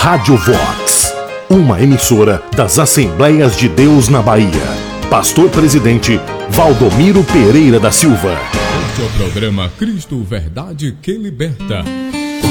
Rádio Vox, uma emissora das Assembleias de Deus na Bahia. Pastor Presidente Valdomiro Pereira da Silva. Este é o programa Cristo, Verdade que Liberta.